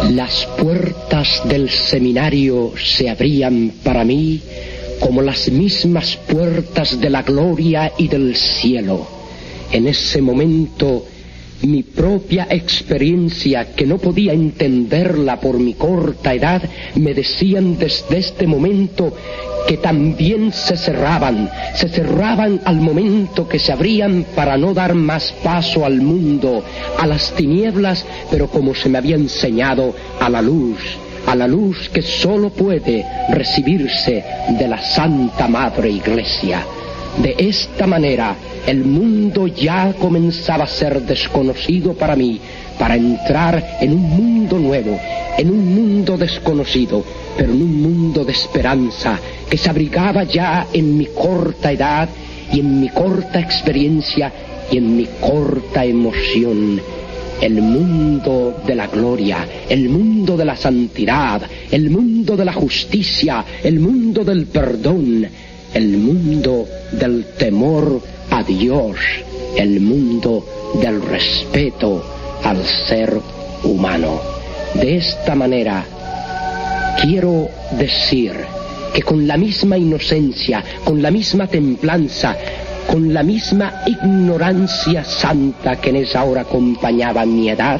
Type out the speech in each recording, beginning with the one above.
Las puertas del seminario se abrían para mí como las mismas puertas de la gloria y del cielo. En ese momento, mi propia experiencia, que no podía entenderla por mi corta edad, me decían desde este momento que también se cerraban al momento que se abrían para no dar más paso al mundo, a las tinieblas, pero como se me había enseñado, a la luz que solo puede recibirse de la Santa Madre Iglesia. De esta manera, el mundo ya comenzaba a ser desconocido para mí, para entrar en un mundo nuevo, en un mundo desconocido, pero en un mundo de esperanza que se abrigaba ya en mi corta edad y en mi corta experiencia y en mi corta emoción. El mundo de la gloria, el mundo de la santidad, el mundo de la justicia, el mundo del perdón, el mundo del temor a Dios, el mundo del respeto al ser humano. De esta manera, quiero decir que con la misma inocencia, con la misma templanza, con la misma ignorancia santa que en esa hora acompañaba mi edad,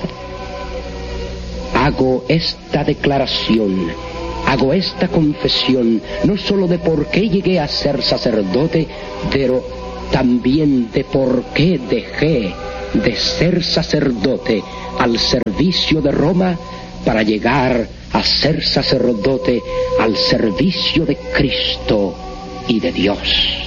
hago esta declaración, hago esta confesión, no solo de por qué llegué a ser sacerdote, pero también de por qué dejé de ser sacerdote al servicio de Roma para llegar a ser sacerdote al servicio de Cristo y de Dios.